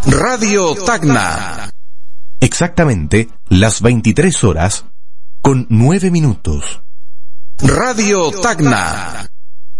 Radio Tacna. Exactamente las 23 horas con 9 minutos. Radio Tacna.